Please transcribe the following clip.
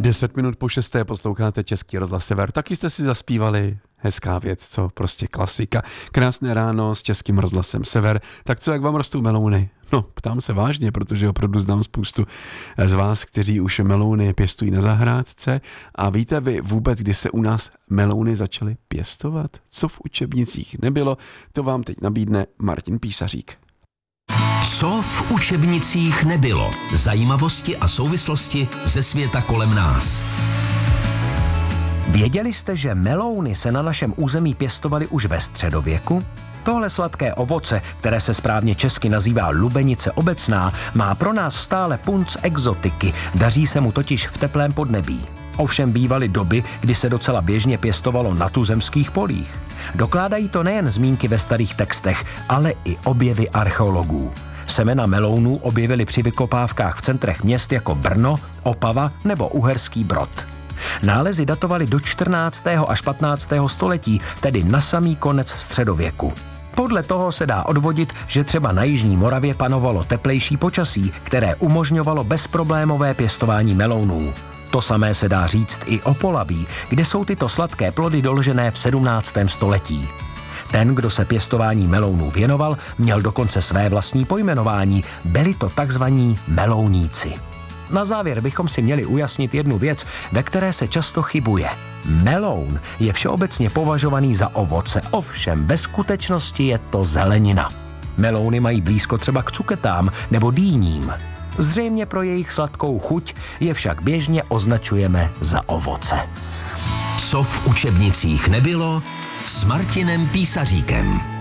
10 minut po 6. posloucháte Český rozhlas Sever. Taky jste si zaspívali, hezká věc, co? Prostě klasika. Krásné ráno s Českým rozhlasem Sever. Tak co, jak vám rostou melouny? No, ptám se vážně, protože opravdu znám spoustu z vás, kteří už melouny pěstují na zahrádce. A víte vy vůbec, kdy se u nás melouny začaly pěstovat? Co v učebnicích nebylo, to vám teď nabídne Martin Písařík. Co v učebnicích nebylo? Zajímavosti a souvislosti ze světa kolem nás. Věděli jste, že melouny se na našem území pěstovaly už ve středověku? Tohle sladké ovoce, které se správně česky nazývá lubenice obecná, má pro nás stále punc exotiky, daří se mu totiž v teplém podnebí. Ovšem bývaly doby, kdy se docela běžně pěstovalo na tuzemských polích. Dokládají to nejen zmínky ve starých textech, ale i objevy archeologů. Semena melounů objevili při vykopávkách v centrech měst jako Brno, Opava nebo Uherský Brod. Nálezy datovaly do 14. až 15. století, tedy na samý konec středověku. Podle toho se dá odvodit, že třeba na jižní Moravě panovalo teplejší počasí, které umožňovalo bezproblémové pěstování melounů. To samé se dá říct i o Polabí, kde jsou tyto sladké plody doložené v 17. století. Ten, kdo se pěstování melounů věnoval, měl dokonce své vlastní pojmenování, byli to takzvaní melouníci. Na závěr bychom si měli ujasnit jednu věc, ve které se často chybuje. Meloun je všeobecně považovaný za ovoce, ovšem ve skutečnosti je to zelenina. Melouny mají blízko třeba k cuketám nebo dýním. Zřejmě pro jejich sladkou chuť je však běžně označujeme za ovoce. Co v učebnicích nebylo s Martinem Písaříkem.